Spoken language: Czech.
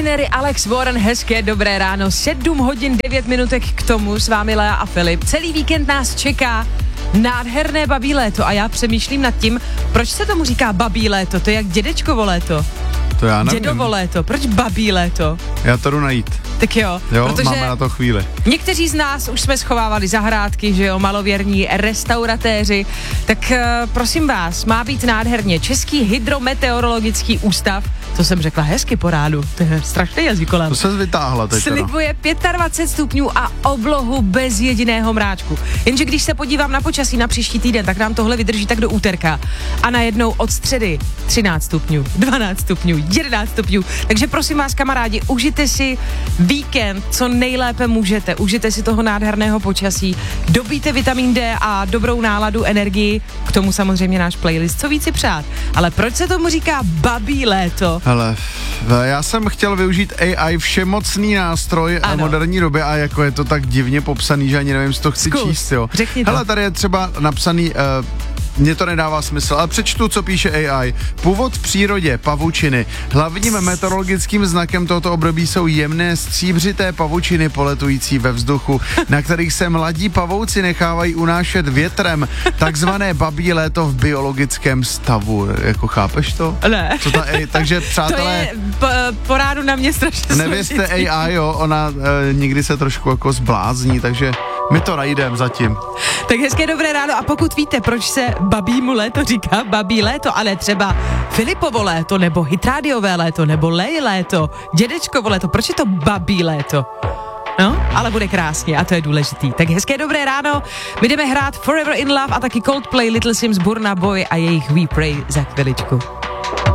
Ordinary, Alex Warren, hezké dobré ráno, 7 hodin 9 minutek k tomu, s vámi Lea a Filip. Celý víkend nás čeká nádherné babí léto a já přemýšlím nad tím, proč se tomu říká babí léto, to je jak dědečkovo léto. To já nevím. Dědovo léto, proč babí léto? Já to jdu najít. Tak jo, protože máme na to chvíli. Někteří z nás už jsme schovávali zahrádky, že jo, malověrní restauratéři, tak prosím vás, má být nádherně. Český hydrometeorologický ústav, to jsem řekla hezky po rádu, to je strašný jazykolem. To se vytáhla teď. Slibuje 25 stupňů a oblohu bez jediného mráčku. Jenže když se podívám na počasí na příští týden, tak nám tohle vydrží tak do úterka. A najednou od středy 13 stupňů, 12 stupňů, 11 stupňů. Takže prosím vás, kamarádi, užijte si víkend, co nejlépe můžete. Užijte si toho nádherného počasí, dobijte vitamin D a dobrou náladu, energii. K tomu samozřejmě náš playlist, co víc si přát. Ale proč se tomu říká babí léto? Hele, já jsem chtěl využít AI, všemocný nástroj a moderní době a jako je to tak divně popsaný, že ani nevím, co to chci číst, jo. Řekni to. Hele, tady je třeba napsaný, mně to nedává smysl, ale přečtu, co píše AI. Původ v přírodě, pavučiny. Hlavním meteorologickým znakem tohoto období jsou jemné stříbřité pavučiny poletující ve vzduchu, na kterých se mladí pavouci nechávají unášet větrem, takzvané babí léto v biologickém stavu. Jako chápeš to? Ne. Co ta AI, takže přátelé... To je po rádu na mě strašně nevěřte AI, jo, ona nikdy se trošku jako zblázní, takže my to najdeme zatím. Tak hezké dobré ráno a pokud víte, proč se babímu léto říká babí léto, ale třeba Filipovo léto, nebo Hitrádiové léto, nebo Lej léto, dědečkovo léto, proč je to babí léto? No, ale bude krásně a to je důležitý. Tak hezké dobré ráno, my jdeme hrát Forever in Love a taky Coldplay, Little Sims, Burna Boy a jejich We Pray za chviličku.